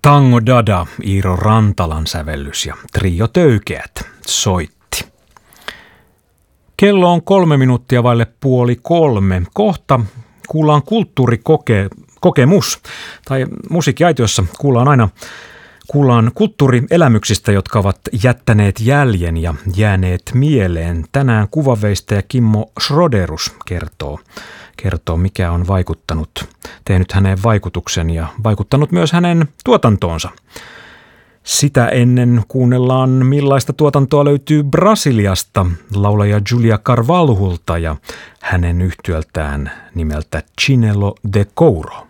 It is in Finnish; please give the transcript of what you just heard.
Tango Dada, Iiro Rantalan sävellys ja Trio Töykeät soitti. Kello on 3:03. Kohta kuullaan kulttuurikokemus, tai musiikkiaitiossa kuullaan kulttuurielämyksistä, jotka ovat jättäneet jäljen ja jääneet mieleen. Tänään kuvanveistäjä Kimmo Schroderus kertoo, mikä on tehnyt häneen vaikutuksen ja vaikuttanut myös hänen tuotantoonsa. Sitä ennen kuunnellaan, millaista tuotantoa löytyy Brasiliasta laulaja Julia Carvalholta ja hänen yhtyöltään nimeltä Chinelo de Couro.